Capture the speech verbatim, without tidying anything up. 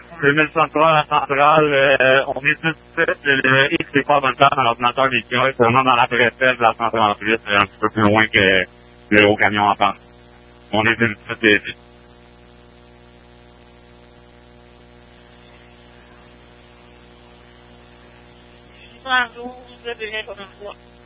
deux mille soixante-trois, la centrale, euh, on est tout de suite, le X n'est pas bonne place dans l'ordinateur des kiosques, vraiment dans la préfète de la centrale suisse, un petit peu plus loin que le haut camion en face. On est tout de suite des... six cent douze, bien comme une fois.